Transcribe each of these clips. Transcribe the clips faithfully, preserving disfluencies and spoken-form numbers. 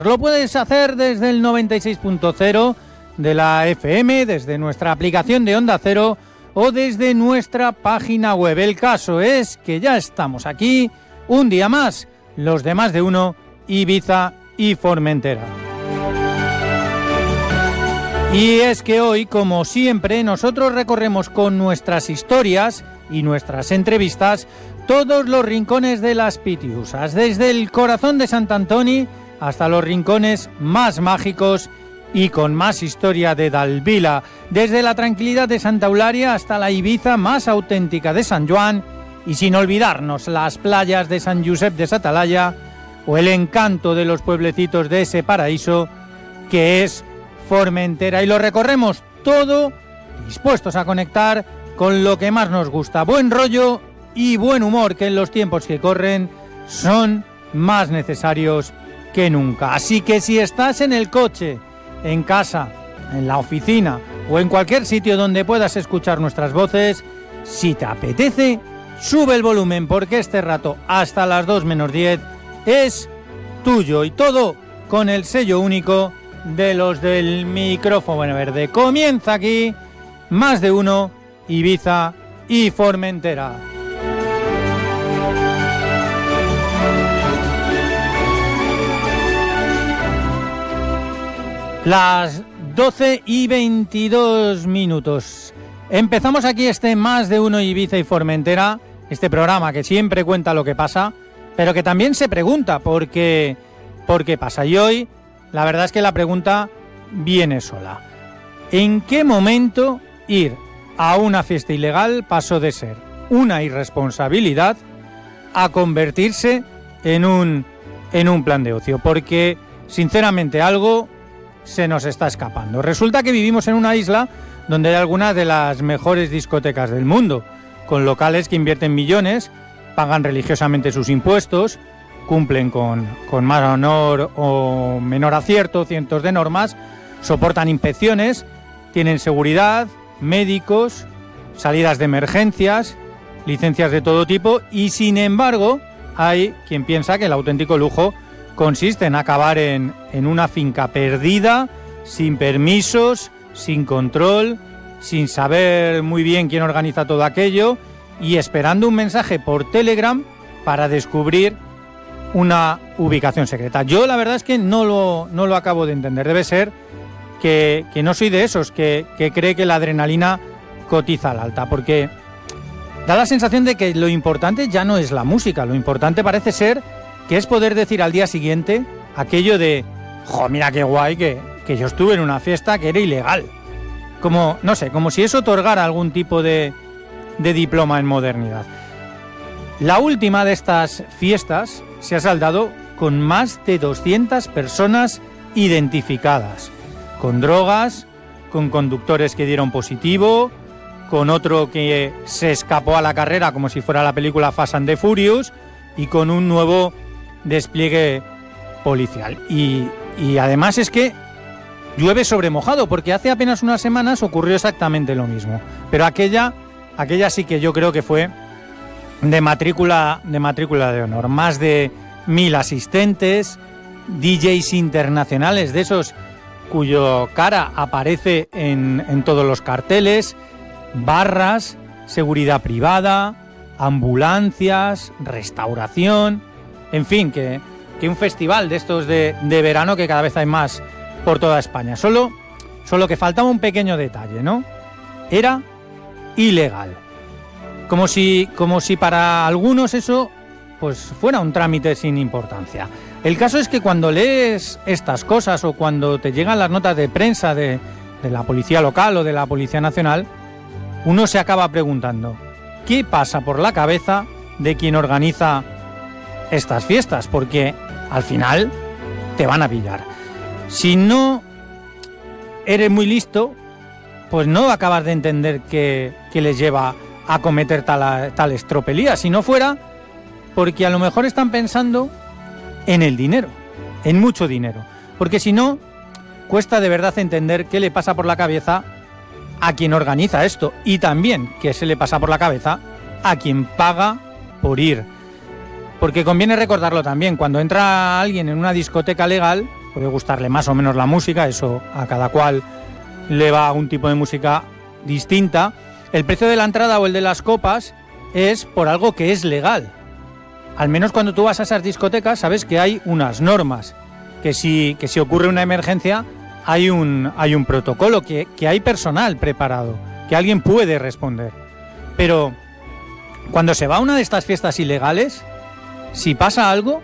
Lo puedes hacer desde el noventa y seis punto cero de la F M, desde nuestra aplicación de Onda Cero o desde nuestra página web. El caso es que ya estamos aquí un día más, los de Más de Uno, Ibiza y Formentera. Y es que hoy, como siempre, nosotros recorremos con nuestras historias y nuestras entrevistas todos los rincones de las Pitiusas, desde el corazón de Sant Antoni hasta los rincones más mágicos y con más historia de Dalvila, desde la tranquilidad de Santa Eulalia hasta la Ibiza más auténtica de San Joan, y sin olvidarnos las playas de San Josep de Satalaya o el encanto de los pueblecitos de ese paraíso que es Formentera. Y lo recorremos todo dispuestos a conectar con lo que más nos gusta, buen rollo y buen humor, que en los tiempos que corren son más necesarios que nunca. Así que si estás en el coche, en casa, en la oficina o en cualquier sitio donde puedas escuchar nuestras voces, si te apetece, sube el volumen, porque este rato hasta las dos menos diez es tuyo, y todo con el sello único de los del micrófono verde. Comienza aquí Más de Uno, Ibiza y Formentera. Las doce y veintidós minutos. Empezamos aquí este Más de Uno, Ibiza y Formentera, este programa que siempre cuenta lo que pasa, pero que también se pregunta por qué, por qué pasa. Y hoy, la verdad es que la pregunta viene sola. ¿En qué momento ir a una fiesta ilegal pasó de ser una irresponsabilidad a convertirse en un, en un plan de ocio? Porque, sinceramente, algo se nos está escapando. Resulta que vivimos en una isla donde hay algunas de las mejores discotecas del mundo, con locales que invierten millones, pagan religiosamente sus impuestos, cumplen con, con más honor o menor acierto cientos de normas, soportan inspecciones, tienen seguridad, médicos, salidas de emergencias, licencias de todo tipo, y sin embargo hay quien piensa que el auténtico lujo consiste en acabar en, en una finca perdida, sin permisos, sin control, sin saber muy bien quién organiza todo aquello y esperando un mensaje por Telegram para descubrir una ubicación secreta. Yo la verdad es que no lo, no lo acabo de entender. Debe ser que, que no soy de esos que, que cree que la adrenalina cotiza al alta, porque da la sensación de que lo importante ya no es la música, lo importante parece ser que es poder decir al día siguiente aquello de jo, mira qué guay que, que yo estuve en una fiesta que era ilegal. Como, no sé, como si eso otorgara algún tipo de, de diploma en modernidad. La última de estas fiestas se ha saldado con más de doscientas personas identificadas, con drogas, con conductores que dieron positivo, con otro que se escapó a la carrera como si fuera la película Fast and the Furious, y con un nuevo despliegue policial. Y, y además es que llueve sobre mojado, porque hace apenas unas semanas ocurrió exactamente lo mismo, pero aquella, aquella sí que yo creo que fue de matrícula, de matrícula de honor. Más de mil asistentes, D Js internacionales, de esos cuyo cara aparece en, en todos los carteles, barras, seguridad privada, ambulancias, restauración, en fin, que, que un festival de estos de, de verano que cada vez hay más por toda España. Solo, solo que faltaba un pequeño detalle, ¿no? Era ilegal. Como si, como si para algunos eso pues fuera un trámite sin importancia. El caso es que cuando lees estas cosas o cuando te llegan las notas de prensa de, de la policía local o de la Policía Nacional, uno se acaba preguntando ¿qué pasa por la cabeza de quien organiza estas fiestas? Porque al final te van a pillar. Si no eres muy listo, pues no acabas de entender qué, qué les lleva a cometer tal, tales tropelías. Si no fuera porque a lo mejor están pensando en el dinero, en mucho dinero. Porque si no, cuesta de verdad entender qué le pasa por la cabeza a quien organiza esto, y también qué se le pasa por la cabeza a quien paga por ir. Porque conviene recordarlo también, cuando entra alguien en una discoteca legal, puede gustarle más o menos la música, eso a cada cual le va a un tipo de música distinta. El precio de la entrada o el de las copas es por algo que es legal. Al menos cuando tú vas a esas discotecas sabes que hay unas normas, que si, que si ocurre una emergencia hay un, hay un protocolo, que, que hay personal preparado, que alguien puede responder. Pero cuando se va a una de estas fiestas ilegales, si pasa algo,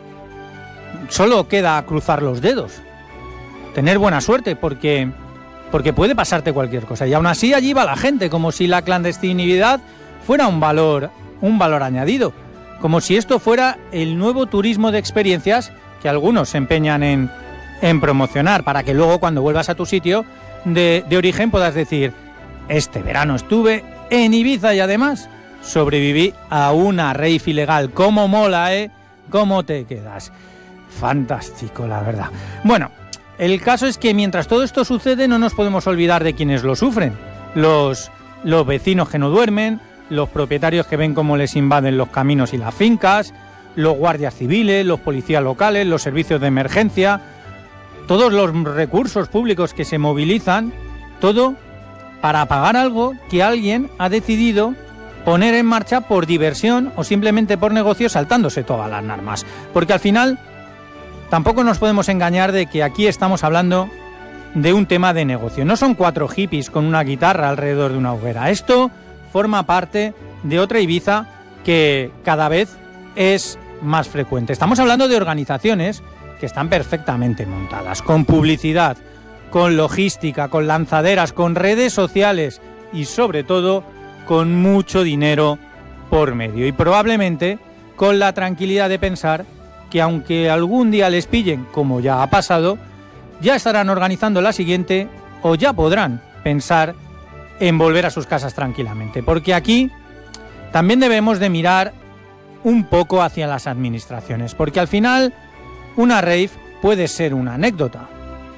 solo queda cruzar los dedos, tener buena suerte, porque, porque puede pasarte cualquier cosa. Y aún así allí va la gente, como si la clandestinidad fuera un valor, un valor añadido, como si esto fuera el nuevo turismo de experiencias que algunos se empeñan en, en promocionar, para que luego cuando vuelvas a tu sitio de, de origen puedas decir: este verano estuve en Ibiza y además sobreviví a una rave ilegal. ¡Cómo mola, eh! ¿Cómo te quedas? Fantástico, la verdad. Bueno, el caso es que mientras todo esto sucede no nos podemos olvidar de quienes lo sufren. Los, los vecinos que no duermen, los propietarios que ven cómo les invaden los caminos y las fincas, los guardias civiles, los policías locales, los servicios de emergencia, todos los recursos públicos que se movilizan, todo para apagar algo que alguien ha decidido poner en marcha por diversión o simplemente por negocio, saltándose todas las normas. Porque al final tampoco nos podemos engañar de que aquí estamos hablando de un tema de negocio. No son cuatro hippies con una guitarra alrededor de una hoguera. Esto forma parte de otra Ibiza que cada vez es más frecuente. Estamos hablando de organizaciones que están perfectamente montadas, con publicidad, con logística, con lanzaderas, con redes sociales y sobre todo con mucho dinero por medio. Y probablemente con la tranquilidad de pensar que aunque algún día les pillen, como ya ha pasado, ya estarán organizando la siguiente o ya podrán pensar en volver a sus casas tranquilamente. Porque aquí también debemos de mirar un poco hacia las administraciones, porque al final una rave puede ser una anécdota.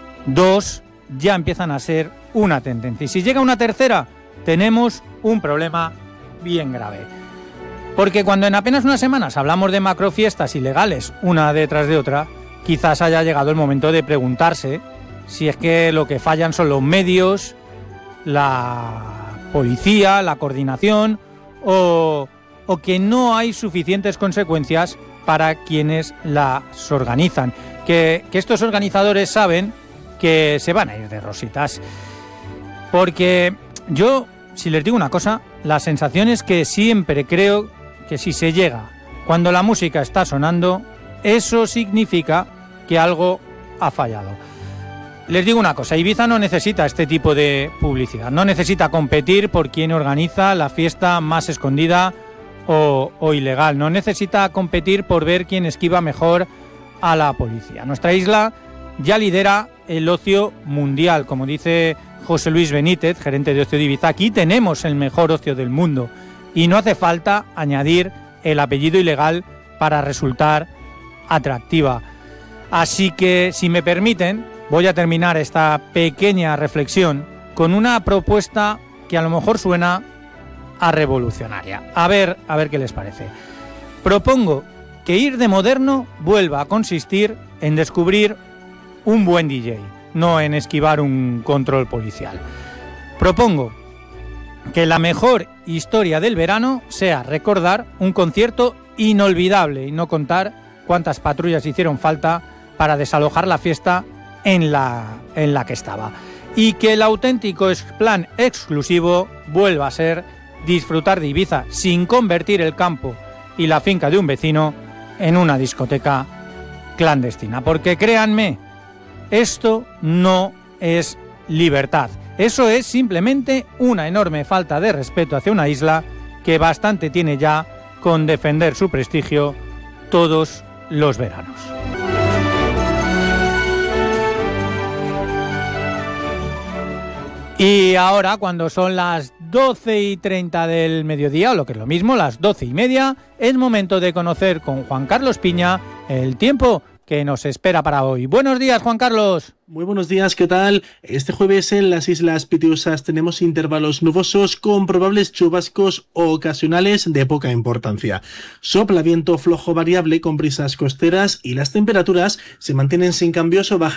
Dos ya empiezan a ser una tendencia. Y si llega una tercera, tenemos un problema bien grave. Porque cuando en apenas unas semanas hablamos de macrofiestas ilegales, una detrás de otra, quizás haya llegado el momento de preguntarse si es que lo que fallan son los medios, la policía, la coordinación, o, o que no hay suficientes consecuencias para quienes las organizan. Que, que estos organizadores saben que se van a ir de rositas. Porque yo, si les digo una cosa, la sensación es que siempre creo que si se llega cuando la música está sonando, eso significa que algo ha fallado. Les digo una cosa, Ibiza no necesita este tipo de publicidad, no necesita competir por quién organiza la fiesta más escondida o, o ilegal, no necesita competir por ver quién esquiva mejor a la policía. Nuestra isla ya lidera el ocio mundial, como dice José Luis Benítez, gerente de Ocio de Ibiza. Aquí tenemos el mejor ocio del mundo y no hace falta añadir el apellido ilegal para resultar atractiva. Así que, si me permiten, voy a terminar esta pequeña reflexión con una propuesta que a lo mejor suena a revolucionaria. A ver, a ver qué les parece. Propongo que ir de moderno vuelva a consistir en descubrir un buen D J, no en esquivar un control policial. Propongo que la mejor historia del verano sea recordar un concierto inolvidable y no contar cuántas patrullas hicieron falta para desalojar la fiesta en la, en la que estaba. Y que el auténtico plan exclusivo vuelva a ser disfrutar de Ibiza sin convertir el campo y la finca de un vecino en una discoteca clandestina. Porque créanme, esto no es libertad. Eso es simplemente una enorme falta de respeto hacia una isla que bastante tiene ya con defender su prestigio todos los veranos. Y ahora, cuando son las doce y treinta del mediodía, o lo que es lo mismo, las doce y media, es momento de conocer con Juan Carlos Piña el tiempo que nos espera para hoy. Buenos días, Juan Carlos. Muy buenos días, ¿qué tal? Este jueves en las Islas Pitiusas tenemos intervalos nubosos con probables chubascos ocasionales de poca importancia. Sopla viento flojo variable con brisas costeras y las temperaturas se mantienen sin cambios o bajan